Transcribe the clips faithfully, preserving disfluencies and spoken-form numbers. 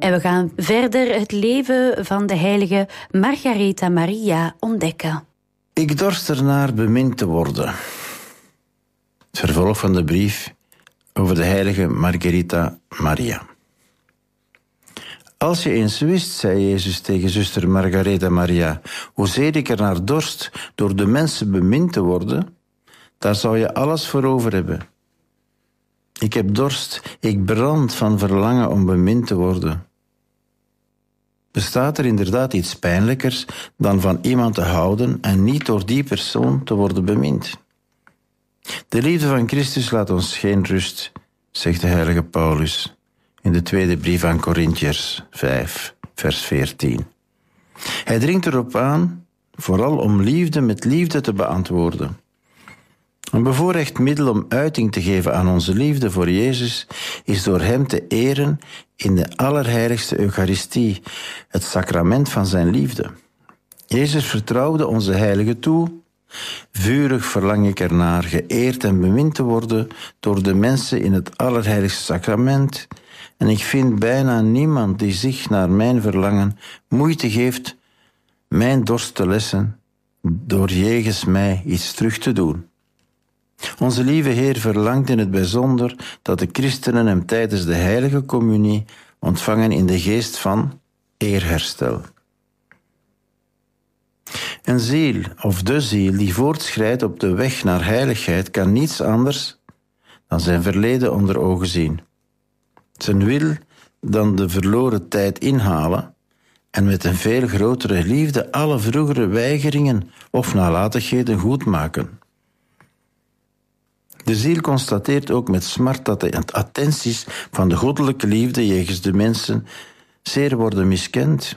En we gaan verder het leven van de heilige Margaretha Maria ontdekken. Ik dorst ernaar bemind te worden. Het vervolg van de brief over de heilige Margaretha Maria. Als je eens wist, zei Jezus tegen zuster Margaretha Maria, hoezeer ik ernaar dorst door de mensen bemind te worden, daar zou je alles voor over hebben. Ik heb dorst, ik brand van verlangen om bemind te worden. Bestaat er inderdaad iets pijnlijkers dan van iemand te houden en niet door die persoon te worden bemind? De liefde van Christus laat ons geen rust, zegt de heilige Paulus in de tweede brief aan Korintiërs vijf, vers veertien. Hij dringt erop aan, vooral om liefde met liefde te beantwoorden. Een bevoorrecht middel om uiting te geven aan onze liefde voor Jezus is door Hem te eren in de allerheiligste Eucharistie, het sacrament van zijn liefde. Jezus vertrouwde onze heilige toe. Vurig verlang ik ernaar geëerd en bemind te worden door de mensen in het allerheiligste sacrament, en ik vind bijna niemand die zich naar mijn verlangen moeite geeft mijn dorst te lessen door jegens mij iets terug te doen. Onze lieve Heer verlangt in het bijzonder dat de christenen hem tijdens de heilige communie ontvangen in de geest van eerherstel. Een ziel, of de ziel, die voortschrijdt op de weg naar heiligheid, kan niets anders dan zijn verleden onder ogen zien. Zijn wil dan de verloren tijd inhalen en met een veel grotere liefde alle vroegere weigeringen of nalatigheden goedmaken. De ziel constateert ook met smart dat de attenties van de goddelijke liefde jegens de mensen zeer worden miskend.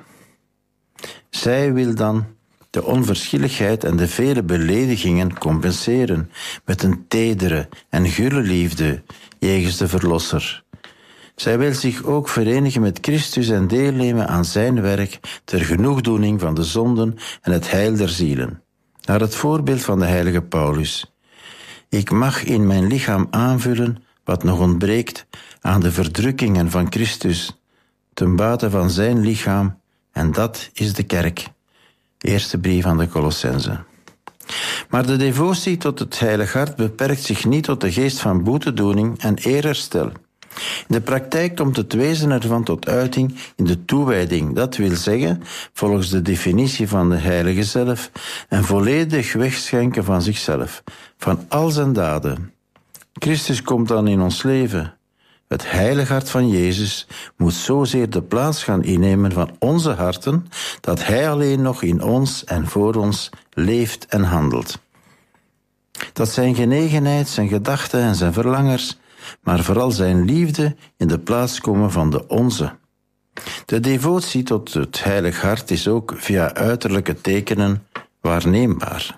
Zij wil dan de onverschilligheid en de vele beledigingen compenseren met een tedere en gulle liefde jegens de Verlosser. Zij wil zich ook verenigen met Christus en deelnemen aan zijn werk ter genoegdoening van de zonden en het heil der zielen. Naar het voorbeeld van de heilige Paulus. Ik mag in mijn lichaam aanvullen wat nog ontbreekt aan de verdrukkingen van Christus, ten bate van zijn lichaam, en dat is de kerk. Eerste brief aan de Colossenzen. Maar de devotie tot het Heilig Hart beperkt zich niet tot de geest van boetedoening en eerherstel. In de praktijk komt het wezen ervan tot uiting in de toewijding, dat wil zeggen, volgens de definitie van de Heilige zelf, een volledig wegschenken van zichzelf, van al zijn daden. Christus komt dan in ons leven. Het Heilig Hart van Jezus moet zozeer de plaats gaan innemen van onze harten, dat Hij alleen nog in ons en voor ons leeft en handelt. Dat zijn genegenheid, zijn gedachten en zijn verlangers, maar vooral zijn liefde in de plaats komen van de onze. De devotie tot het Heilig Hart is ook via uiterlijke tekenen waarneembaar.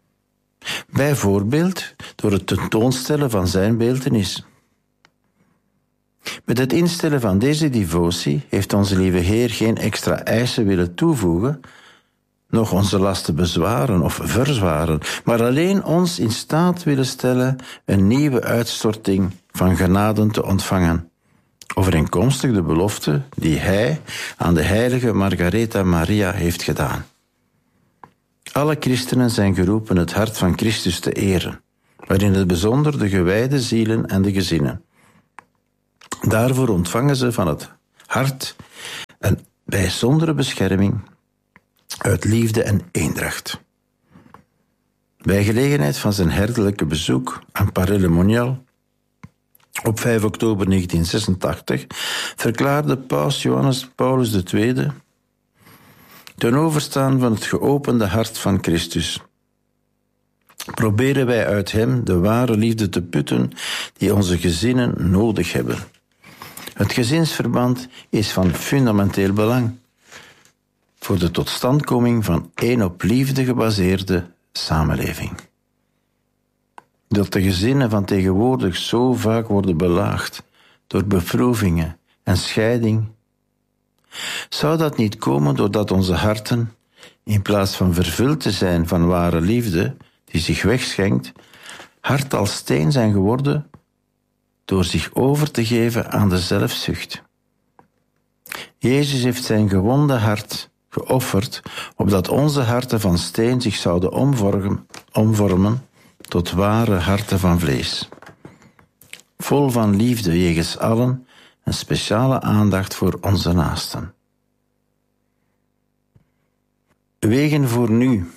Bijvoorbeeld door het tentoonstellen van zijn beeltenis. Met het instellen van deze devotie heeft onze lieve Heer geen extra eisen willen toevoegen, nog onze lasten bezwaren of verzwaren, maar alleen ons in staat willen stellen een nieuwe uitstorting van genaden te ontvangen, overeenkomstig de belofte die Hij aan de heilige Margaretha Maria heeft gedaan. Alle christenen zijn geroepen het hart van Christus te eren, maar in het bijzonder de gewijde zielen en de gezinnen. Daarvoor ontvangen ze van het hart een bijzondere bescherming uit liefde en eendracht. Bij gelegenheid van zijn herderlijke bezoek aan Paray-le-Monial op vijf oktober negentien zesentachtig verklaarde paus Johannes Paulus de Tweede ten overstaan van het geopende hart van Christus. Proberen wij uit hem de ware liefde te putten die onze gezinnen nodig hebben. Het gezinsverband is van fundamenteel belang voor de totstandkoming van één op liefde gebaseerde samenleving. Dat de gezinnen van tegenwoordig zo vaak worden belaagd door beproevingen en scheiding, zou dat niet komen doordat onze harten, in plaats van vervuld te zijn van ware liefde die zich wegschenkt, hard als steen zijn geworden door zich over te geven aan de zelfzucht. Jezus heeft zijn gewonde hart geofferd, opdat onze harten van steen zich zouden omvormen, omvormen tot ware harten van vlees. Vol van liefde jegens allen en speciale aandacht voor onze naasten. Wegen voor nu.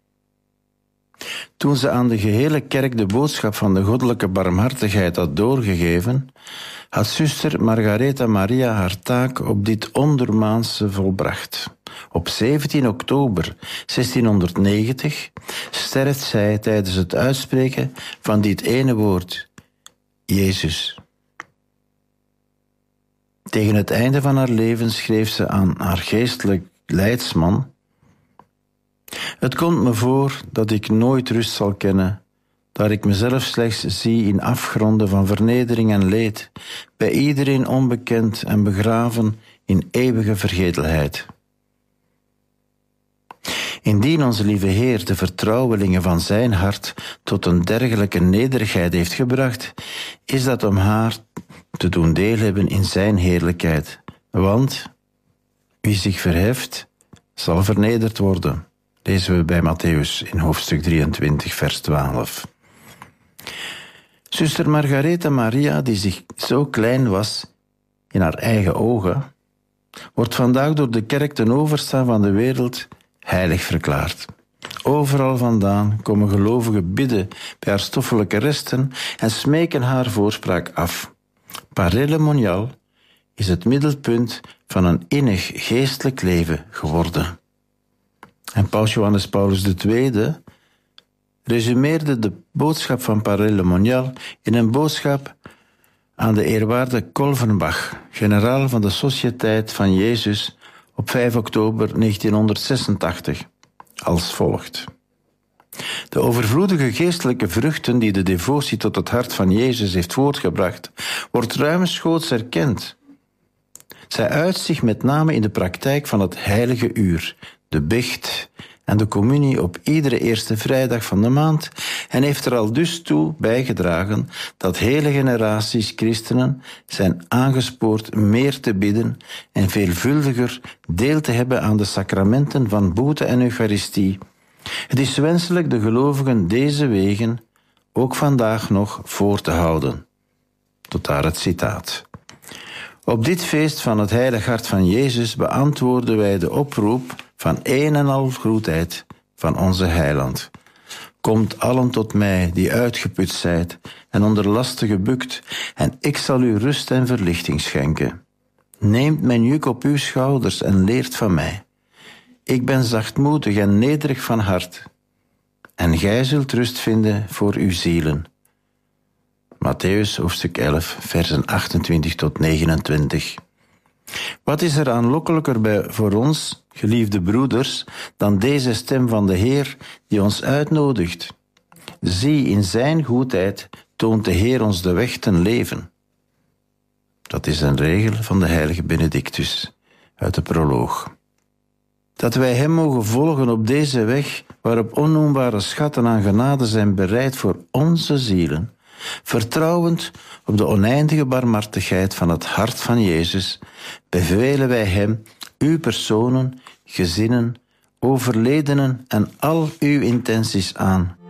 Toen ze aan de gehele kerk de boodschap van de goddelijke barmhartigheid had doorgegeven, had zuster Margaretha Maria haar taak op dit ondermaanse volbracht. Op zeventien oktober zestienhonderdnegentig sterft zij tijdens het uitspreken van dit ene woord, Jezus. Tegen het einde van haar leven schreef ze aan haar geestelijk leidsman: Het komt me voor dat ik nooit rust zal kennen, daar ik mezelf slechts zie in afgronden van vernedering en leed, bij iedereen onbekend en begraven in eeuwige vergetelheid. Indien onze lieve Heer de vertrouwelingen van zijn hart tot een dergelijke nederigheid heeft gebracht, is dat om haar te doen deel hebben in zijn heerlijkheid. Want wie zich verheft, zal vernederd worden. Lezen we bij Mattheüs in hoofdstuk drieëntwintig, vers twaalf. Zuster Margaretha Maria, die zich zo klein was in haar eigen ogen, wordt vandaag door de kerk ten overstaan van de wereld heilig verklaard. Overal vandaan komen gelovigen bidden bij haar stoffelijke resten en smeken haar voorspraak af. Parelle Monial is het middelpunt van een innig geestelijk leven geworden. En Paus Johannes Paulus de Tweede resumeerde de boodschap van Parelle Monial in een boodschap aan de eerwaarde Kolvenbach, generaal van de Sociëteit van Jezus, op vijf oktober negentienhonderdzesentachtig, als volgt. De overvloedige geestelijke vruchten die de devotie tot het hart van Jezus heeft voortgebracht, wordt ruimschoots erkend. Zij uit zich met name in de praktijk van het heilige uur, de bicht en de communie op iedere eerste vrijdag van de maand en heeft er al dus toe bijgedragen dat hele generaties christenen zijn aangespoord meer te bidden en veelvuldiger deel te hebben aan de sacramenten van boete en eucharistie. Het is wenselijk de gelovigen deze wegen ook vandaag nog voor te houden. Tot daar het citaat. Op dit feest van het heilig hart van Jezus beantwoorden wij de oproep van een en al goedheid van onze heiland. Komt allen tot mij die uitgeput zijt en onder lasten gebukt, en ik zal u rust en verlichting schenken. Neemt mijn juk op uw schouders en leert van mij. Ik ben zachtmoedig en nederig van hart, en gij zult rust vinden voor uw zielen. Mattheüs hoofdstuk elf, versen achtentwintig tot negenentwintig. Wat is er aanlokkelijker bij voor ons, geliefde broeders, dan deze stem van de Heer die ons uitnodigt? Zie, in zijn goedheid toont de Heer ons de weg ten leven. Dat is een regel van de heilige Benedictus uit de proloog. Dat wij hem mogen volgen op deze weg waarop onnoembare schatten aan genade zijn bereid voor onze zielen, vertrouwend op de oneindige barmhartigheid van het hart van Jezus, bevelen wij hem, uw personen, gezinnen, overledenen en al uw intenties aan,